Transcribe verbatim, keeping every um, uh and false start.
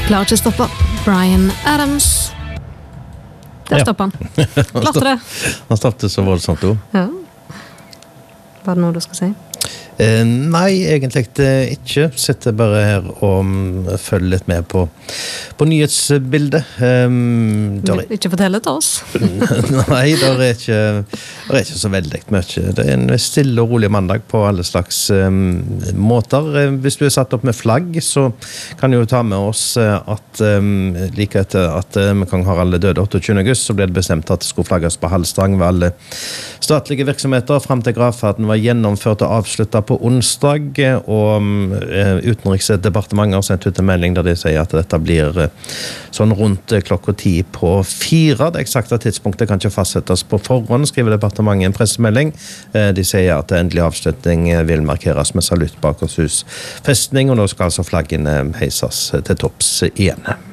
Klarer ikke å stoppe. Bryan Adams. Der stopper han. Klarte det. Han stoppte så voldsomt også. Ja. Var det noe du skal si? Eh, nei, egentlig ikke. Sitter bare her og um, følger litt med på, på nyhetsbildet. Um, er... Ikke fortelle til oss. Nei, det er, ikke, det er ikke så veldig mye. Det er en stille og rolig mandag på alle slags um, måter. Hvis du er satt opp med flagg, så kan du jo ta med oss at um, like etter at um, Kong Harald døde åtteogtyvende august, så ble det bestemt at det skulle flagges på halvstang ved alle statlige virksomheter frem til gravferden var gjennomført og avsluttet på onsdag, og uh, Utenriksdepartementet har sendt ut en melding der de sier at dette blir uh, sånn rundt uh, klokka ti på fire. Det eksakte tidspunktet kan ikke fastsettes på forhånd, skriver departementet i en pressemelding. Uh, de sier at endelig avslutning vil markeres med salutt bak oss hus festning, og nå skal altså flaggene heises til topps igjen.